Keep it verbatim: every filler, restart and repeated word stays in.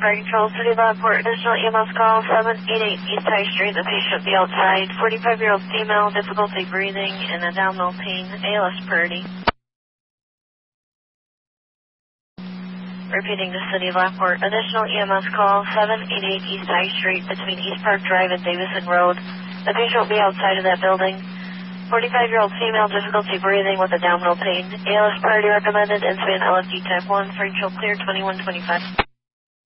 Fire Control, City of Lockport, additional E M S call, seven eight eight East High Street. The patient will be outside, forty-five-year-old female, difficulty breathing, and abdominal pain, A L S priority. Repeating the City of Lockport, additional E M S call, seven eight eight East High Street, between East Park Drive and Davison Road. The patient will be outside of that building. forty-five-year-old female, difficulty breathing with abdominal pain. A L S priority recommended, incident L F D type one, Fire Control clear, twenty-one twenty-five.